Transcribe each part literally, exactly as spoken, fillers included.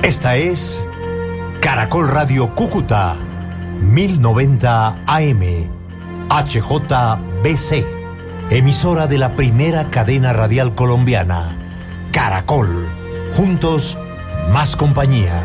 Esta es Caracol Radio Cúcuta, mil noventa A M, H J B C, emisora de la primera cadena radial colombiana, Caracol. Juntos, más compañía.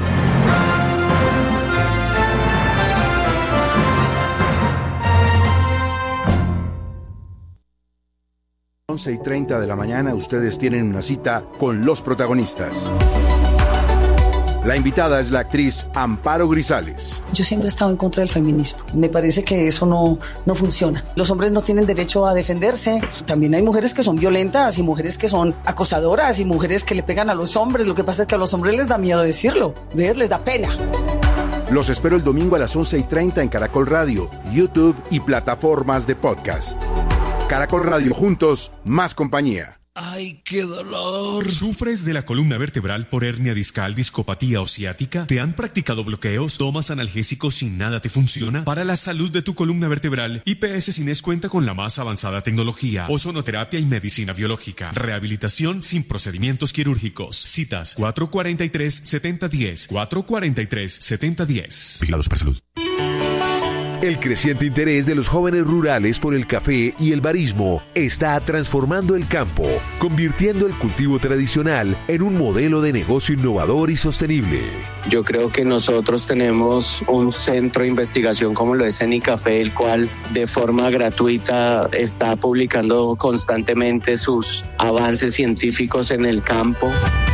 once y treinta de la mañana ustedes tienen una cita con los protagonistas. La invitada es la actriz Amparo Grisales. Yo siempre he estado en contra del feminismo. Me parece que eso no, no funciona. Los hombres no tienen derecho a defenderse. También hay mujeres que son violentas y mujeres que son acosadoras y mujeres que le pegan a los hombres. Lo que pasa es que a los hombres les da miedo decirlo. ¿Ves? Les da pena. Los espero el domingo a las once y treinta en Caracol Radio, YouTube y plataformas de podcast. Caracol Radio, juntos, más compañía. ¡Ay, qué dolor! ¿Sufres de la columna vertebral por hernia discal, discopatía o ciática? ¿Te han practicado bloqueos? ¿Tomas analgésicos sin nada te funciona? Para la salud de tu columna vertebral, I P S Cines cuenta con la más avanzada tecnología, ozonoterapia y medicina biológica. Rehabilitación sin procedimientos quirúrgicos. Citas cuatro cuatro tres, siete cero uno cero, cuatro cuatro tres, siete cero uno cero. Vigilados para salud. El creciente interés de los jóvenes rurales por el café y el barismo está transformando el campo, convirtiendo el cultivo tradicional en un modelo de negocio innovador y sostenible. Yo creo que nosotros tenemos un centro de investigación como lo es Cenicafé, el cual de forma gratuita está publicando constantemente sus avances científicos en el campo.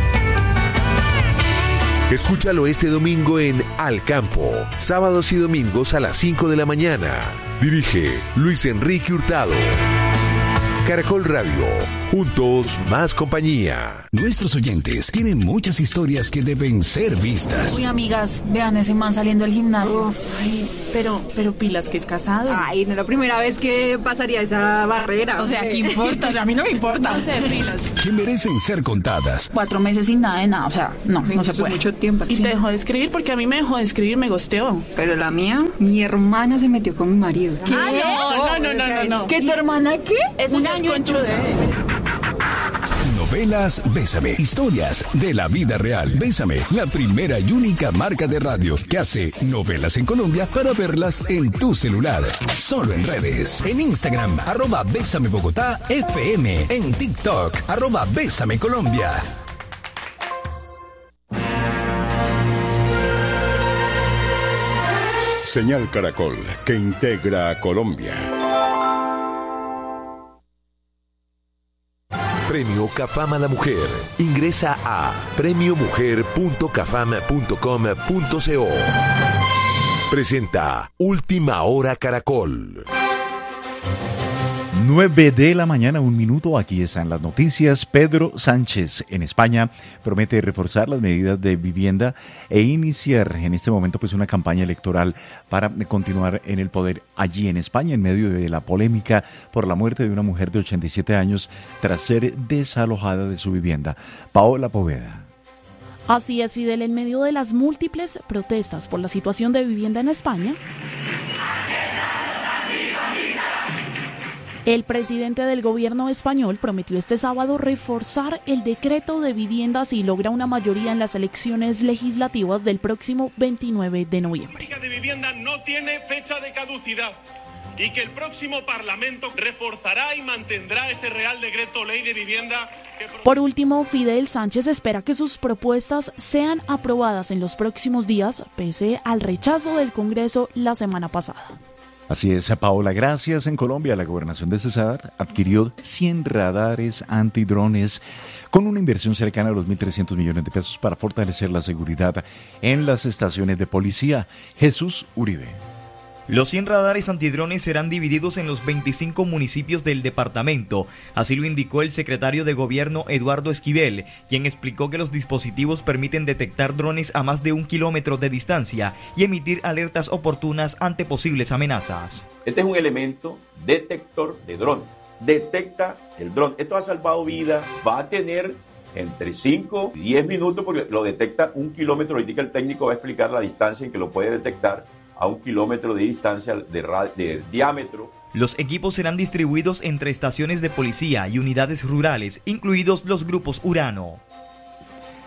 Escúchalo este domingo en Al Campo, sábados y domingos a las cinco de la mañana. Dirige Luis Enrique Hurtado. Caracol Radio, juntos más compañía. Nuestros oyentes tienen muchas historias que deben ser vistas. Uy, amigas, vean ese man saliendo del gimnasio. Uf, ay, pero, pero pilas que es casado. Ay, no es la primera vez que pasaría esa barrera. O sea, ¿qué importa? O sea, a mí no me importa. No sé, pilas. Que merecen ser contadas. Cuatro meses sin nada de nada, o sea, no, no, no se puede. Mucho tiempo. Y sí. te dejó de escribir porque a mí me dejó de escribir, me gosteó. Pero la mía, mi hermana se metió con mi marido. ¿Qué? Ah, no, no, no, no, no. ¿Qué, tu hermana qué? Es un año en Novelas Bésame, historias de la vida real. Bésame, la primera y única marca de radio que hace novelas en Colombia para verlas en tu celular. Solo en redes. En Instagram, arroba Bésame Bogotá F M. En TikTok, arroba Bésame Colombia. Señal Caracol, que integra a Colombia. Premio Cafam a la Mujer. Ingresa a premio mujer punto cafam punto com punto co. Presenta Última Hora Caracol. nueve de la mañana, un minuto. Aquí están las noticias. Pedro Sánchez en España promete reforzar las medidas de vivienda e iniciar en este momento pues una campaña electoral para continuar en el poder allí en España en medio de la polémica por la muerte de una mujer de ochenta y siete años tras ser desalojada de su vivienda. Paola Poveda. Así es, Fidel, en medio de las múltiples protestas por la situación de vivienda en España, el presidente del gobierno español prometió este sábado reforzar el decreto de vivienda si logra una mayoría en las elecciones legislativas del próximo veintinueve de noviembre. La política de vivienda no tiene fecha de caducidad y que el próximo Parlamento reforzará y mantendrá ese Real Decreto Ley de Vivienda. Que... Por último, Fidel Sánchez espera que sus propuestas sean aprobadas en los próximos días, pese al rechazo del Congreso la semana pasada. Así es, Paola. Gracias. En Colombia, la gobernación de Cesar adquirió cien radares antidrones con una inversión cercana a los mil trescientos millones de pesos para fortalecer la seguridad en las estaciones de policía. Jesús Uribe. Los cien radares antidrones serán divididos en los veinticinco municipios del departamento, así lo indicó el secretario de Gobierno Eduardo Esquivel, quien explicó que los dispositivos permiten detectar drones a más de un kilómetro de distancia y emitir alertas oportunas ante posibles amenazas. Este es un elemento detector de dron, detecta el dron, esto ha salvado vidas, va a tener entre cinco y diez minutos porque lo detecta un kilómetro, ahorita el técnico va a explicar la distancia en que lo puede detectar, a un kilómetro de distancia de, de diámetro. Los equipos serán distribuidos entre estaciones de policía y unidades rurales, incluidos los grupos Urano.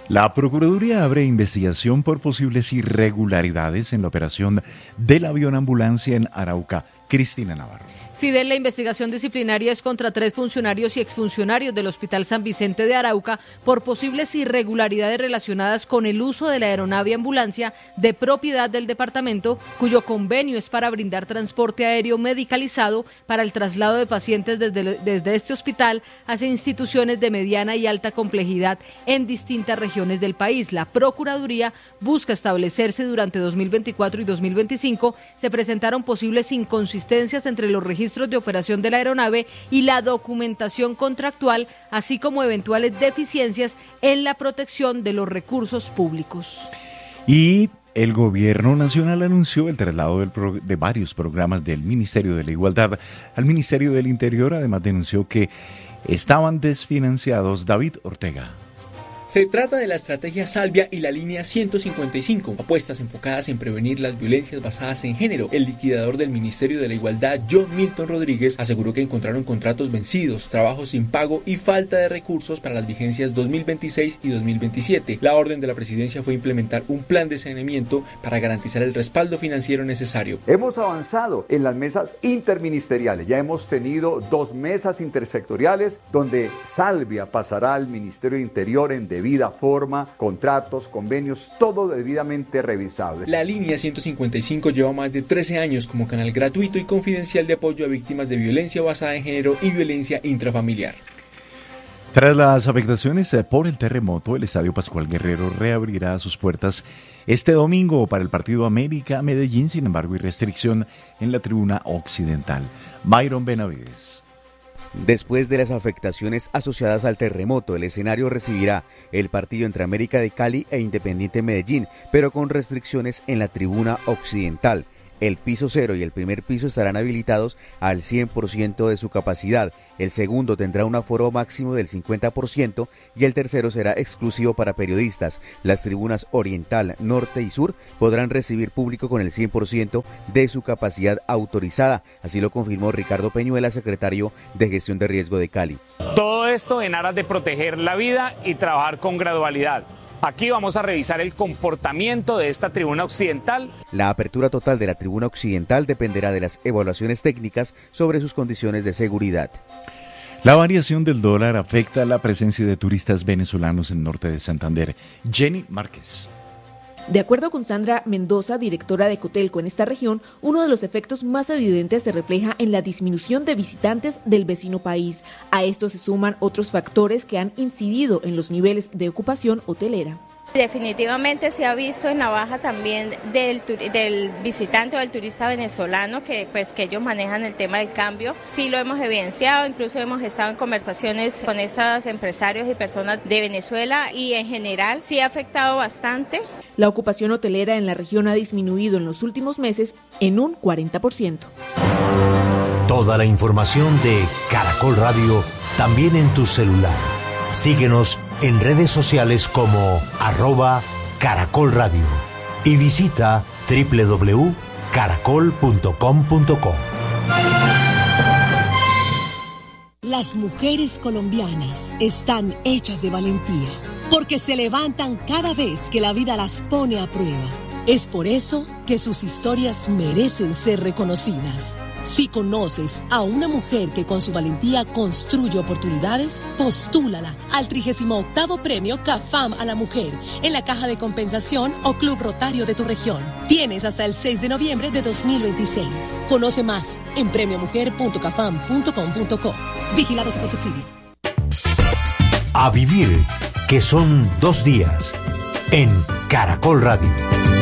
La Procuraduría abre investigación por posibles irregularidades en la operación del avión ambulancia en Arauca. Cristina Navarro. Fidel, la investigación disciplinaria es contra tres funcionarios y exfuncionarios del Hospital San Vicente de Arauca por posibles irregularidades relacionadas con el uso de la aeronave ambulancia de propiedad del departamento, cuyo convenio es para brindar transporte aéreo medicalizado para el traslado de pacientes desde, desde este hospital hacia instituciones de mediana y alta complejidad en distintas regiones del país. La Procuraduría busca establecerse durante dos mil veinticuatro y dos mil veinticinco. Se presentaron posibles inconsistencias entre los registros de operación de la aeronave y la documentación contractual, así como eventuales deficiencias en la protección de los recursos públicos. Y el gobierno nacional anunció el traslado del pro- de varios programas del Ministerio de la Igualdad al Ministerio del Interior. Además denunció que estaban desfinanciados. David Ortega. Se trata de la estrategia Salvia y la línea ciento cincuenta y cinco, apuestas enfocadas en prevenir las violencias basadas en género. El liquidador del Ministerio de la Igualdad, John Milton Rodríguez, aseguró que encontraron contratos vencidos, trabajos sin pago y falta de recursos para las vigencias dos mil veintiséis y dos mil veintisiete. La orden de la presidencia fue implementar un plan de saneamiento para garantizar el respaldo financiero necesario. Hemos avanzado en las mesas interministeriales. Ya hemos tenido dos mesas intersectoriales donde Salvia pasará al Ministerio de Interior en debida forma, contratos, convenios, todo debidamente revisable. La línea ciento cincuenta y cinco lleva más de trece años como canal gratuito y confidencial de apoyo a víctimas de violencia basada en género y violencia intrafamiliar. Tras las afectaciones por el terremoto, el Estadio Pascual Guerrero reabrirá sus puertas este domingo para el partido América-Medellín. Sin embargo, hay restricción en la tribuna occidental. Myron Benavides. Después de las afectaciones asociadas al terremoto, el escenario recibirá el partido entre América de Cali e Independiente Medellín, pero con restricciones en la tribuna occidental. El piso cero y el primer piso estarán habilitados al cien por ciento de su capacidad. El segundo tendrá un aforo máximo del cincuenta por ciento y el tercero será exclusivo para periodistas. Las tribunas oriental, norte y sur podrán recibir público con el cien por ciento de su capacidad autorizada. Así lo confirmó Ricardo Peñuela, secretario de Gestión de Riesgo de Cali. Todo esto en aras de proteger la vida y trabajar con gradualidad. Aquí vamos a revisar el comportamiento de esta tribuna occidental. La apertura total de la tribuna occidental dependerá de las evaluaciones técnicas sobre sus condiciones de seguridad. La variación del dólar afecta la presencia de turistas venezolanos en el norte de Santander. Jenny Márquez. De acuerdo con Sandra Mendoza, directora de Cotelco en esta región, uno de los efectos más evidentes se refleja en la disminución de visitantes del vecino país. A esto se suman otros factores que han incidido en los niveles de ocupación hotelera. Definitivamente se ha visto en la baja también del, del visitante o del turista venezolano que pues que ellos manejan el tema del cambio. Sí lo hemos evidenciado, incluso hemos estado en conversaciones con esos empresarios y personas de Venezuela y en general sí ha afectado bastante. La ocupación hotelera en la región ha disminuido en los últimos meses en un cuarenta por ciento. Toda la información de Caracol Radio también en tu celular. Síguenos en redes sociales como arroba Caracol Radio y visita doble u doble u doble u punto caracol punto com punto co. Las mujeres colombianas están hechas de valentía porque se levantan cada vez que la vida las pone a prueba. Es por eso que sus historias merecen ser reconocidas. Si conoces a una mujer que con su valentía construye oportunidades, postúlala al trigésimo octavo Premio CAFAM a la Mujer en la Caja de Compensación o Club Rotario de tu región. Tienes hasta el seis de noviembre de dos mil veintiséis. Conoce más en premio mujer punto cafam punto com punto co. Vigilados por subsidio. A vivir, que son dos días, en Caracol Radio.